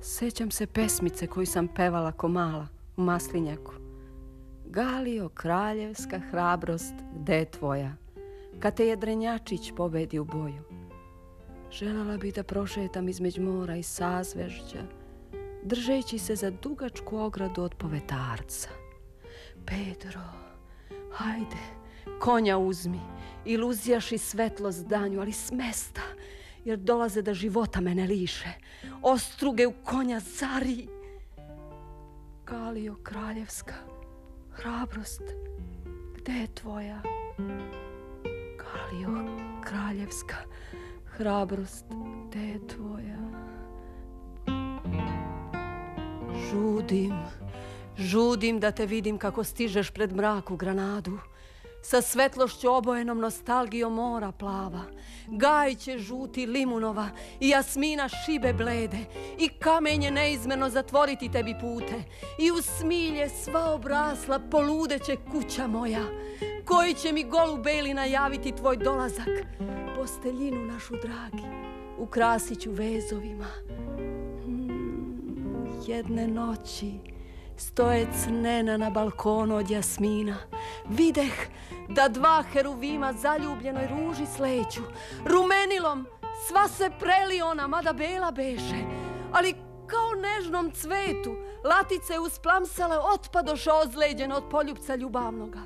Sećam se pesmice koju sam pevala ko mala u Maslinjaku. Galio, kraljevska hrabrost, gde je tvoja? Kad te jedrenjačić pobedi u boju. Želela bi da prošetam između mora i sazvežđa, držeći se za dugačku ogradu od povetarca. Pedro, hajde, konja uzmi, iluzjaši svetlost danju, ali s mesta, jer dolaze da života mene liše. Ostruge u konja zari. Galio, kraljevska hrabrost, gde je tvoja? Galio, kraljevska hrabrost, gde je tvoja? Žudim da te vidim kako stižeš pred mrak u Granadu, sa svetlošću obojenom nostalgijom mora plava, gajće žuti limunova i jasmina šibe blede, i kamenje neizmerno zatvoriti tebi pute, i u smilje sva obrasla poludeće kuća moja, koji će mi golu beli najaviti tvoj dolazak. Posteljinu našu dragi ukrasit ću vezovima. Jedne noći, stoje crnena na balkonu od jasmina, videh da dva heruvima zaljubljenoj ruži sleću. Rumenilom sva se preli ona, mada bela beše, ali kao nežnom cvetu latice usplamsale otpadoše ozleđene od poljupca ljubavnoga.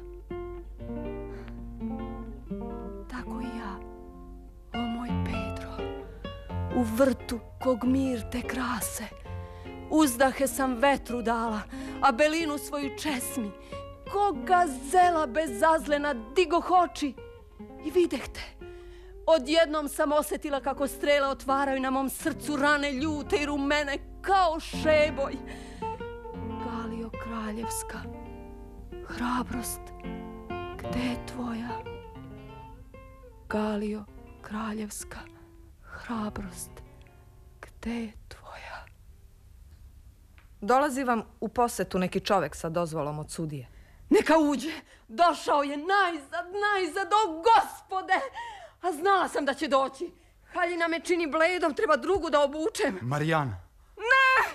Tako i ja, o moj Pedro, u vrtu kog mir te krase, uzdahe sam vetru dala, a belinu svoju česmi, ko gazela bezazlena digoh oči i videh te. Odjednom sam osjetila kako strele otvaraju na mom srcu rane ljute i rumene kao šeboj. Galio, kraljevska hrabrost, gde je tvoja? Galio, kraljevska hrabrost, gde je tvoja? Dolazi vam u posetu neki čovek sa dozvolom od sudije. Neka uđe, došao je najzad, o Gospode! A znala sam da će doći. Haljina me čini bledom, treba drugu da obučem. Marijana. Ne!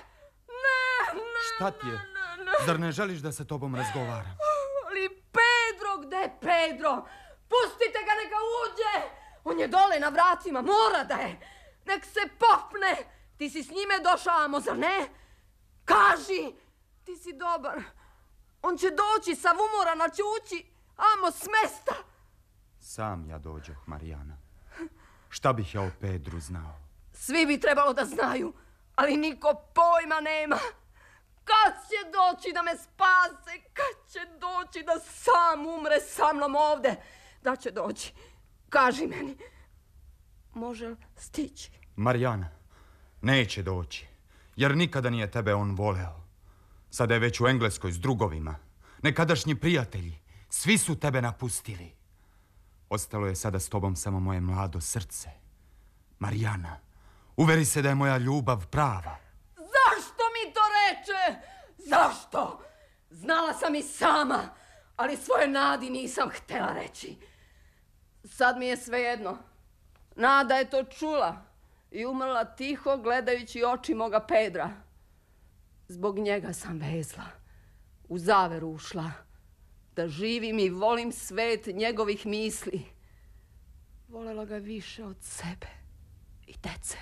Šta ti je? Zar ne želiš da se tobom razgovaram? Ali Pedro, gde je Pedro? Pustite ga, neka uđe! On je dole na vratima, mora da je. Nek se popne. Ti si s njime došao, amo, zar ne? Kaži, ti si dobar. On će doći, sav umoran, ali će ući, amo, s mesta. Sam ja dođoh, Marijana. Šta bih ja o Pedru znao? Svi bi trebalo da znaju, ali niko pojma nema. Kad će doći da me spase? Kad će doći da sam umre sa mnom ovde? Da će doći? Kaži meni. Može li stići? Marijana, neće doći, jer nikada nije tebe on voleo. Sada je već u Engleskoj s drugovima. Nekadašnji prijatelji, svi su tebe napustili. Ostalo je sada s tobom samo moje mlado srce. Marijana, uveri se da je moja ljubav prava. Zašto mi to reče? Zašto? Znala sam i sama, ali svoje Nadi nisam htjela reći. Sad mi je svejedno. Nada je to čula i umrla tiho gledajući oči moga Pedra. Zbog njega sam vezla, u zaveru ušla, da živim i volim svet njegovih misli. Volela ga više od sebe i dece.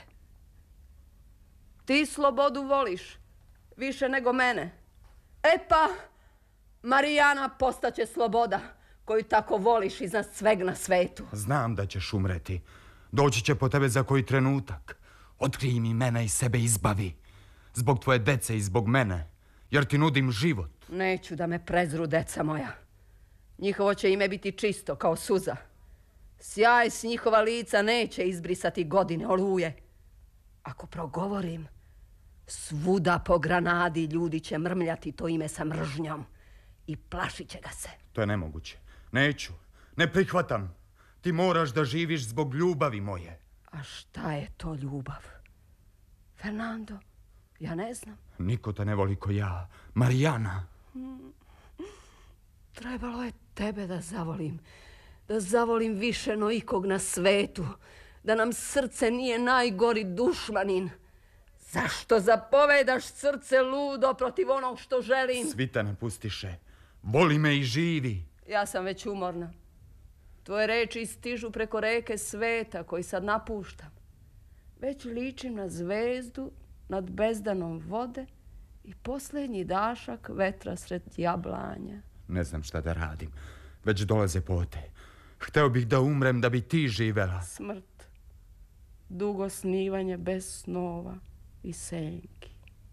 Ti slobodu voliš više nego mene. E pa, Marijana postaće sloboda koju tako voliš iznad sveg na svetu. Znam da ćeš umreti. Doći će po tebe za koji trenutak. Otkrij mi mene i sebe izbavi. Zbog tvoje dece i zbog mene. Jer ti nudim život. Neću da me prezru, deca moja. Njihovo će ime biti čisto kao suza. Sjaj s njihova lica neće izbrisati godine oluje. Ako progovorim, svuda po Granadi ljudi će mrmljati to ime sa mržnjom i plašit će ga se. To je nemoguće. Neću. Ne prihvatam. Ti moraš da živiš zbog ljubavi moje. A šta je to ljubav? Fernando, ja ne znam. Niko te ne voli ko ja. Marijana. Trebalo je tebe da zavolim. Da zavolim više no ikog na svetu. Da nam srce nije najgori dušmanin. Zašto zapovedaš srce ludo protiv onog što želim? Svi te napustiše. Voli me i živi. Ja sam već umorna. Tvoje reči stižu preko reke sveta koji sad napuštam. Već ličim na zvezdu nad bezdanom vode i posljednji dašak vetra sred jablanja. Ne znam šta da radim. Već dolaze pote. Hteo bih da umrem da bi ti živela. Smrt. Dugo snivanje bez snova i senki.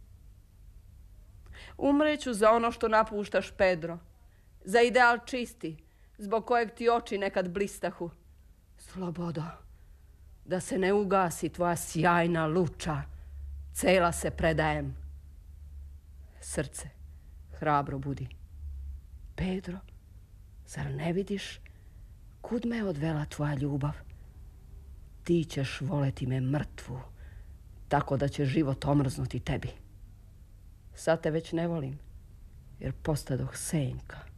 Umreću za ono što napuštaš, Pedro. Za ideal čisti, zbog kojeg ti oči nekad blistahu. Slobodo, da se ne ugasi tvoja sjajna luča. Cela se predajem. Srce, hrabro budi. Pedro, zar ne vidiš kud me odvela tvoja ljubav? Ti ćeš voleti me mrtvu, tako da će život omrznuti tebi. Sad te već ne volim, jer postadoh senka.